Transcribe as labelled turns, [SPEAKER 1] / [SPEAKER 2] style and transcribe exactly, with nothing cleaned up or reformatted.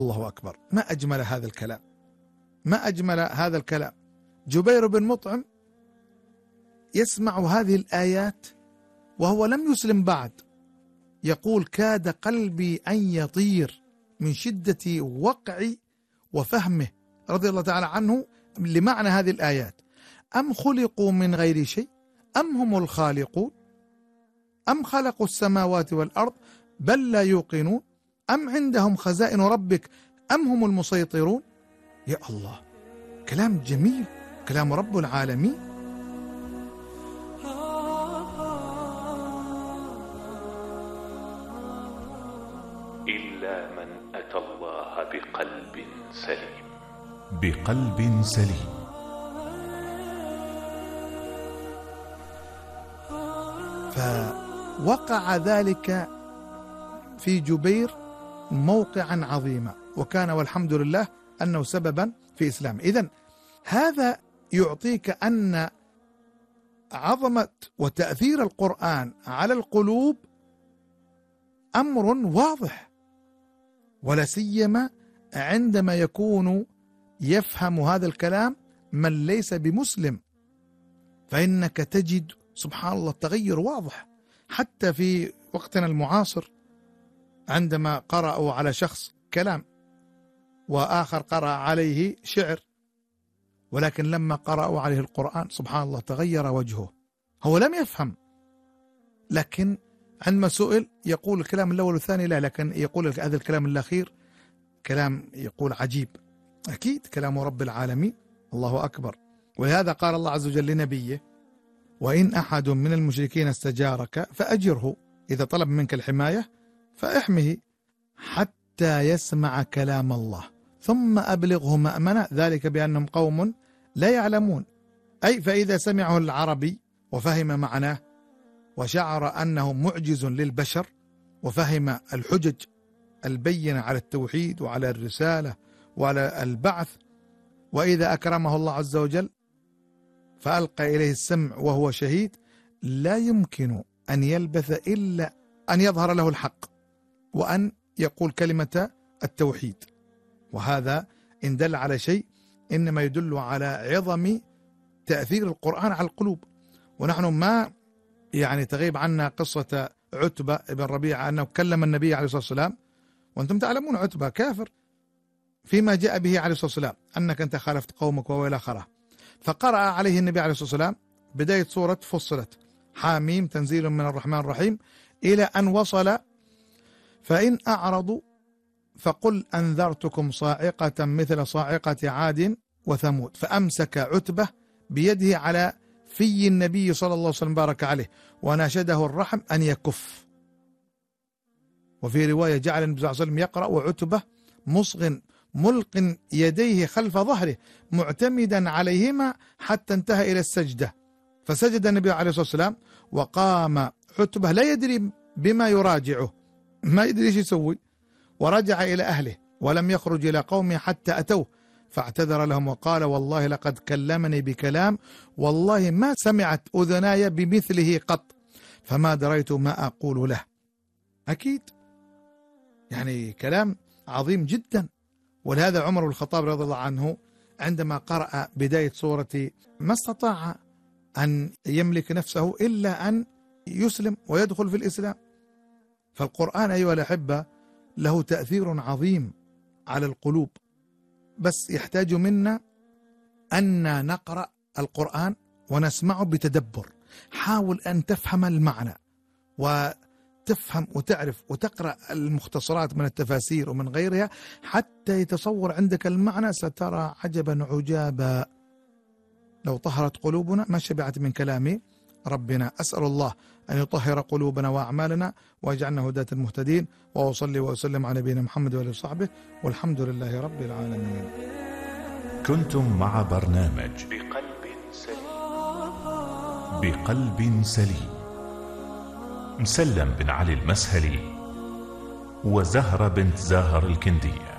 [SPEAKER 1] الله أكبر، ما أجمل هذا الكلام، ما أجمل هذا الكلام. جبير بن مطعم يسمع هذه الآيات وهو لم يسلم بعد، يقول: كاد قلبي أن يطير من شدة وقعي وفهمه رضي الله تعالى عنه لمعنى هذه الآيات. أم خلقوا من غير شيء أم هم الخالقون أم خلقوا السماوات والأرض بل لا يوقنون أم عندهم خزائن ربك أم هم المسيطرون. يا الله، كلام جميل، كلام رب العالمين.
[SPEAKER 2] إلا من أتى الله بقلب سليم.
[SPEAKER 3] بقلب سليم.
[SPEAKER 1] فوقع ذلك في جبير موقعا عظيما، وكان والحمد لله أنه سببا في إسلام. إذن هذا يعطيك أن عظمة وتأثير القرآن على القلوب أمر واضح، ولا سيما عندما يكون يفهم هذا الكلام من ليس بمسلم، فإنك تجد سبحان الله التغير واضح. حتى في وقتنا المعاصر عندما قرأوا على شخص كلام وآخر قرأ عليه شعر، ولكن لما قرأوا عليه القرآن سبحان الله تغير وجهه. هو لم يفهم، لكن عندما سئل يقول الكلام الأول والثاني لا، لكن يقول هذا الكلام الأخير كلام يقول عجيب، أكيد كلام رب العالمين. الله أكبر. ولهذا قال الله عز وجل لنبيه: وإن أحد من المشركين استجارك فأجره، إذا طلب منك الحماية فاحمه حتى يسمع كلام الله ثم أبلغه مأمنة، ذلك بأنهم قوم لا يعلمون. أي فإذا سمعه العربي وفهم معناه وشعر أنه معجز للبشر وفهم الحجج البينة على التوحيد وعلى الرسالة وعلى البعث، وإذا أكرمه الله عز وجل فألقى إليه السمع وهو شهيد، لا يمكن أن يلبث إلا أن يظهر له الحق وأن يقول كلمة التوحيد. وهذا إن دل على شيء إنما يدل على عظم تأثير القرآن على القلوب. ونحن ما يعني تغيب عنا قصة عتبة بن ربيعة أنه كلم النبي عليه الصلاة والسلام، وأنتم تعلمون عتبة كافر، فيما جاء به عليه الصلاة والسلام أنك أنت خالفت قومك وإلى آخره. فقرأ عليه النبي عليه الصلاة والسلام بداية سورة فصلت حاميم تنزيل من الرحمن الرحيم إلى أن وصل: فإن أعرضوا فقل أنذرتكم صاعقة مثل صاعقة عاد وثمود. فأمسك عتبة بيده على في النبي صلى الله عليه وسلم بارك عليه وناشده الرحم أن يكف. وفي رواية جعل النبي صلى الله عليه وسلم يقرأ وعتبة مصغ ملق يديه خلف ظهره معتمدا عليهما حتى انتهى إلى السجدة، فسجد النبي عليه الصلاة والسلام وقام عتبة لا يدري بما يراجعه، ما يدري ايش يسوي، ورجع إلى أهله ولم يخرج إلى قومه حتى أتوه فاعتذر لهم وقال: والله لقد كلمني بكلام والله ما سمعت أذناي بمثله قط، فما دريت ما أقول له. أكيد يعني كلام عظيم جدا. ولهذا عمر بن الخطاب رضي الله عنه عندما قرأ بداية سورة ما استطاع أن يملك نفسه إلا أن يسلم ويدخل في الإسلام. فالقرآن أيها الأحبة له تأثير عظيم على القلوب، بس يحتاج منا أن نقرأ القرآن ونسمعه بتدبر. حاول أن تفهم المعنى وتفهم وتعرف وتقرأ المختصرات من التفاسير ومن غيرها حتى يتصور عندك المعنى، سترى عجبا عجابا. لو طهرت قلوبنا ما شبعت من كلام ربنا. أسأل الله أن يطهر قلوبنا وأعمالنا ويجعلنا هداة المهتدين، وأصلي وأسلم على نبينا محمد وآله وصحبه، والحمد لله رب العالمين.
[SPEAKER 3] كنتم مع برنامج
[SPEAKER 2] بقلب سليم.
[SPEAKER 3] بقلب سليم، مسلم بن علي المسهلي وزهرة بنت زاهر الكندية.